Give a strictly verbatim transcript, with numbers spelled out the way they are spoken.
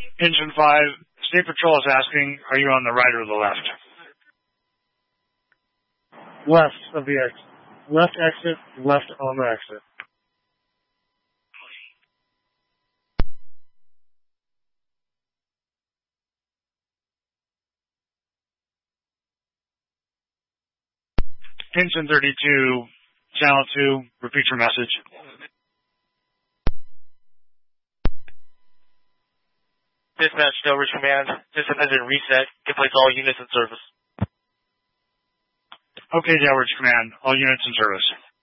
Engine five, State Patrol is asking, are you on the right or the left? Left of the exit. Left exit, left on the exit. Engine thirty-two, Channel two, repeat your message. Dispatch, Delridge Command. System has been reset. Can place all units in service. Okay, Delridge Command. All units in service.